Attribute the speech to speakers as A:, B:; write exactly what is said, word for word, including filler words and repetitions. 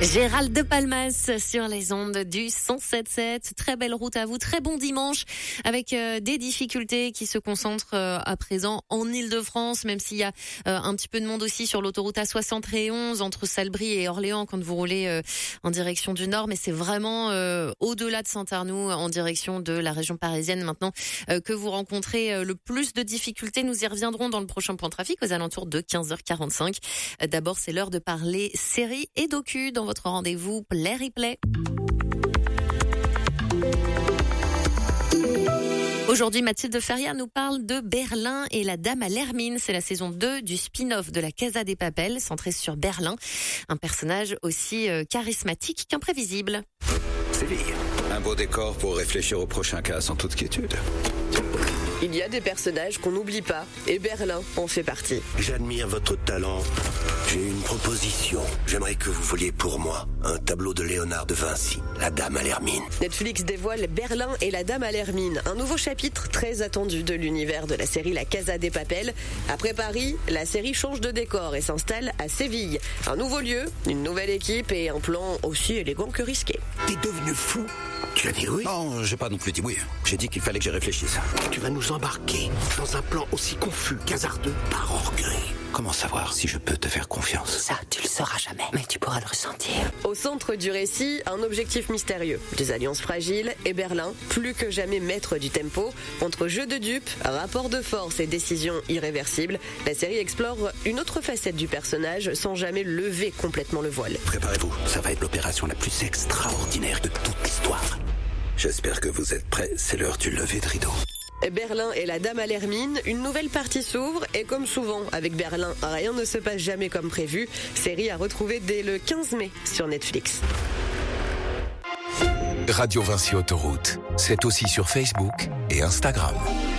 A: Gérald de Palmas sur les ondes du cent sept sept. Très belle route à vous, très bon dimanche avec euh, des difficultés qui se concentrent euh, à présent en Île-de-France, même s'il y a euh, un petit peu de monde aussi sur l'autoroute A soixante et onze entre Salbris et Orléans quand vous roulez euh, en direction du nord, mais c'est vraiment euh, au-delà de Saint-Arnoux en direction de la région parisienne maintenant euh, que vous rencontrez euh, le plus de difficultés. Nous y reviendrons dans le prochain point trafic aux alentours de quinze heures quarante-cinq. Euh, d'abord, c'est l'heure de parler séries et docu dans votre rendez-vous Play Replay. Aujourd'hui, Mathilde Feria nous parle de Berlin et la Dame à l'Hermine. C'est la saison deux du spin-off de la Casa de Papel, centré sur Berlin. Un personnage aussi euh, charismatique qu'imprévisible.
B: Séville, un beau décor pour réfléchir au prochain cas sans toute quiétude.
C: Il y a des personnages qu'on n'oublie pas, et Berlin en fait partie.
D: J'admire votre talent. J'ai une proposition. J'aimerais que vous voliez pour moi un tableau de Léonard de Vinci, La Dame à l'Hermine.
C: Netflix dévoile Berlin et la Dame à l'Hermine, un nouveau chapitre très attendu de l'univers de la série La Casa de Papel. Après Paris, la série change de décor et s'installe à Séville. Un nouveau lieu, une nouvelle équipe et un plan aussi élégant que risqué.
D: T'es devenu fou? Tu as dit oui?
B: Non, j'ai pas non plus dit oui. J'ai dit qu'il fallait que j'y réfléchisse.
D: Tu vas nous embarquer dans un plan aussi confus qu'hasardeux par orgueil.
B: Comment savoir si je peux te faire confiance?
E: Ça, tu le sauras jamais, mais tu pourras le ressentir.
C: Au centre du récit, un objectif mystérieux. Des alliances fragiles et Berlin, plus que jamais maître du tempo. Entre jeu de dupes, rapport de force et décisions irréversibles, la série explore une autre facette du personnage sans jamais lever complètement le voile.
D: Préparez-vous, ça va être l'opération la plus extraordinaire de toute l'histoire. J'espère que vous êtes prêts, c'est l'heure du lever de rideau.
C: Berlin et la Dame à l'Hermine, une nouvelle partie s'ouvre et comme souvent avec Berlin, rien ne se passe jamais comme prévu. Série à retrouver dès le quinze mai sur Netflix.
F: Radio Vinci Autoroute, c'est aussi sur Facebook et Instagram.